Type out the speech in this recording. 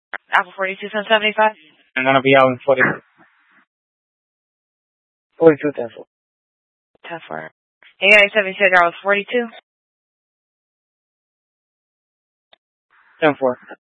Apple 42, 75. I'm going to be out in 42, 10 4. 10 4. You got 76 hours 42. 10 4.